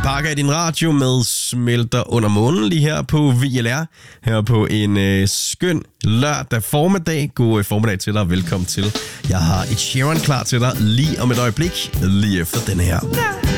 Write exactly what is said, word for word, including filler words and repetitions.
Pakker i din radio med Smelter under månen lige her på V L R. Her på en øh, skøn lørdag formiddag. God øh, formiddag til dig og velkommen til. Jeg har et Sharon klar til dig lige om et øjeblik, lige efter den her.